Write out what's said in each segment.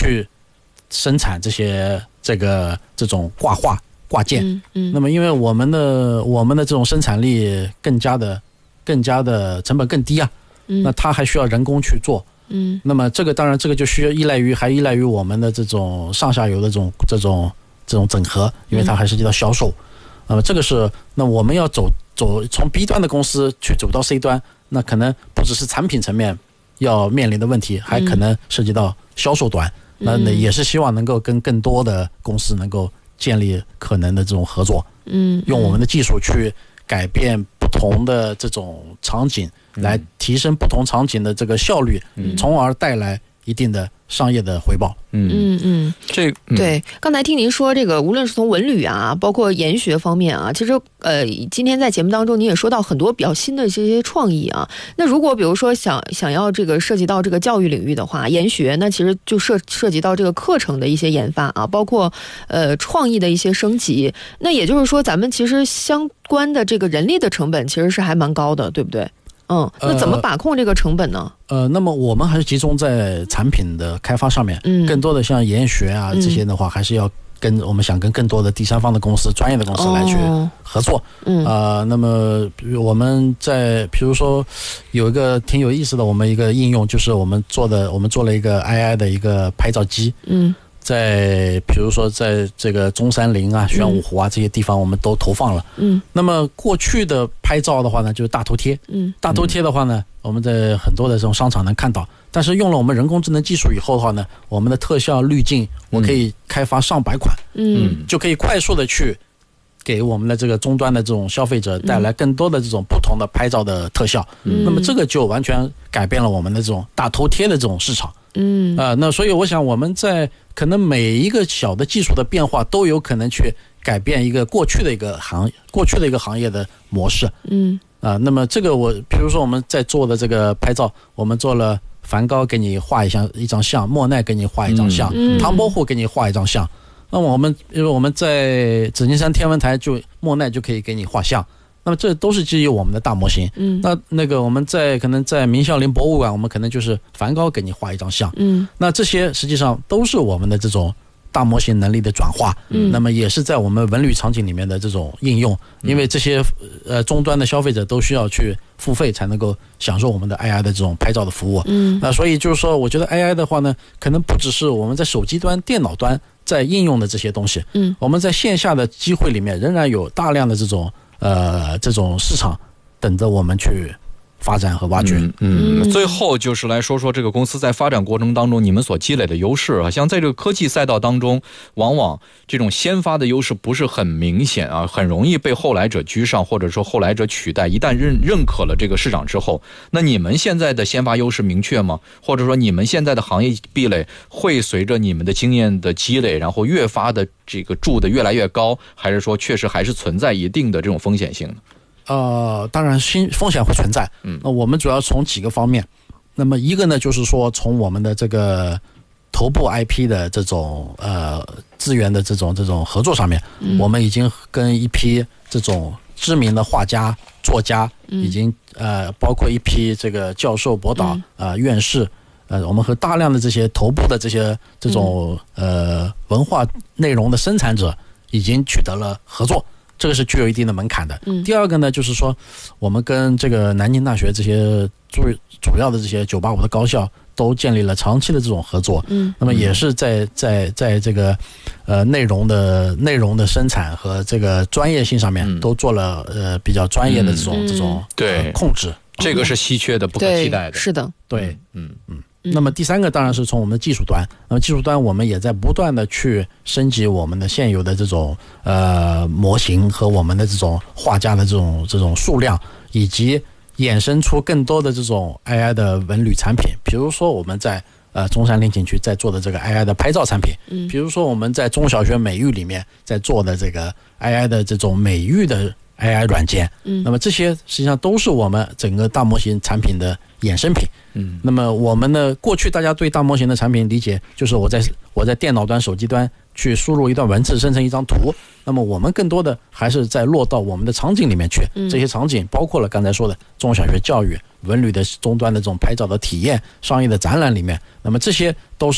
去生产这种挂件。那么因为我们的这种生产力更加的成本更低啊，那它还需要人工去做。那么当然这个就需要还依赖于我们的这种上下游的这种整合，因为它还涉及到销售。那么这个是那我们要走从 B 端的公司去走到 C 端，那可能不只是产品层面要面临的问题，还可能涉及到销售端。那也是希望能够跟更多的公司能够建立可能的这种合作，用我们的技术去改变不同的这种场景，来提升不同场景的这个效率，从而带来一定的商业的回报。 对，刚才听您说这个，无论是从文旅啊，包括研学方面啊，其实今天在节目当中您也说到很多比较新的这些创意啊。那如果比如说想要这个涉及到这个教育领域的话，研学那其实就涉及到这个课程的一些研发啊，包括创意的一些升级。那也就是说，咱们其实相关的这个人力的成本其实是还蛮高的，对不对？那怎么把控这个成本呢？ 那么我们还是集中在产品的开发上面，更多的像研学啊这些的话，还是要我们想跟更多的第三方的公司、专业的公司来去合作。那么我们比如说有一个挺有意思的，我们一个应用就是我们做了一个 AI 的一个拍照机。比如说在这个中山陵啊、玄武湖啊这些地方，我们都投放了。那么过去的拍照的话呢，就是大头贴。大头贴的话呢，我们在很多的这种商场能看到，但是用了我们人工智能技术以后的话呢，我们的特效滤镜我可以开发上百款，就可以快速的去给我们的这个终端的这种消费者带来更多的这种不同的拍照的特效。那么这个就完全改变了我们的这种大头贴的这种市场。那所以我想我们在可能每一个小的技术的变化都有可能去改变一个过去的一个行业的模式。那么这个比如说我们在做的这个拍照，我们做了梵高给你画一张像，莫奈给你画一张像，唐伯虎给你画一张像。那么比如我们在紫金山天文台莫奈就可以给你画像。那么这都是基于我们的大模型。那个我们可能在明孝陵博物馆，我们可能就是梵高给你画一张像。那这些实际上都是我们的这种大模型能力的转化。那么也是在我们文旅场景里面的这种应用，因为这些终端的消费者都需要去付费才能够享受我们的 AI 的这种拍照的服务。那所以就是说，我觉得 AI 的话呢，可能不只是我们在手机端、电脑端在应用的这些东西，我们在线下的机会里面仍然有大量的这种市场等着我们去发展和挖掘。 最后就是来说说这个公司在发展过程当中你们所积累的优势啊。像在这个科技赛道当中，往往这种先发的优势不是很明显啊，很容易被后来者居上，或者说后来者取代。一旦认可了这个市场之后，那你们现在的先发优势明确吗？或者说你们现在的行业壁垒会随着你们的经验的积累，然后越发的这个筑的越来越高，还是说确实还是存在一定的这种风险性呢？ 当然风险会存在。那我们主要从几个方面。那么一个呢，就是说从我们的这个头部 IP 的这种资源的这种合作上面，我们已经跟一批这种知名的画家、作家，已经包括一批这个教授、博导院士，我们和大量的这些头部的这种文化内容的生产者已经取得了合作。这个是具有一定的门槛的。第二个呢，就是说我们跟这个南京大学这些主要的这些985的高校都建立了长期的这种合作。那么也是在这个内容的生产和这个专业性上面都做了比较专业的这种控制。 这个是稀缺的，不可替代的。 是的， 对。那么第三个当然是从我们的技术端。那么技术端我们也在不断的去升级我们的现有的这种模型和我们的这种画家的这种数量，以及衍生出更多的这种 AI 的文旅产品。比如说我们在中山陵景区在做的这个 AI 的拍照产品，比如说我们在中小学美育里面在做的这个 AI 的这种美育的 AI 软件。那么这些实际上都是我们整个大模型产品的衍生品。那么我们呢，过去大家对大模型的产品理解就是我在电脑端、手机端去输入一段文字，生成一张图。那么我们更多的还是在落到我们的场景里面去。这些场景包括了刚才说的中小学教育、文旅的终端的这种拍照的体验、商业的展览里面。那么这些都是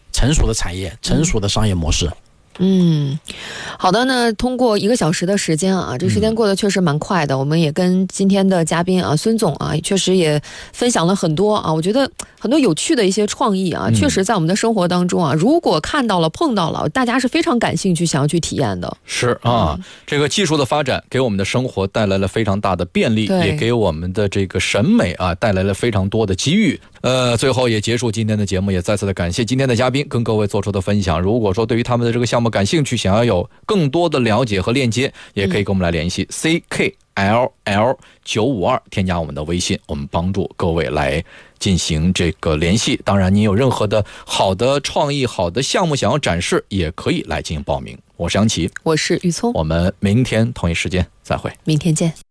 成熟的产业、成熟的商业模式。 好的呢，通过1个小时的时间啊，这时间过得确实蛮快的。我们也跟今天的嘉宾啊，孙总啊，确实也分享了很多啊，我觉得很多有趣的一些创意啊，确实在我们的生活当中啊，如果看到了、碰到了，大家是非常感兴趣、想要去体验的。 是啊，这个技术的发展给我们的生活带来了非常大的便利，也给我们的这个审美啊带来了非常多的机遇。最后也结束今天的节目，也再次的感谢今天的嘉宾跟各位做出的分享。如果说对于他们的这个项目感兴趣，想要有更多的了解和链接，也可以跟我们来联系CKLL952，添加我们的微信，我们帮助各位来进行这个联系。当然，您有任何的好的创意、好的项目想要展示，也可以来进行报名。我是杨奇， 我是玉聪， 我们明天同一时间再会， 明天见。